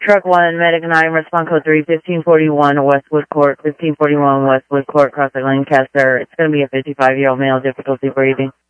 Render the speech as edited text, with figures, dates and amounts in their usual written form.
Truck 1, Medic 9, respond code 3, 1541 Westwood Court, 1541 Westwood Court, Crossing Lancaster. It's going to be a 55-year-old male, difficulty breathing.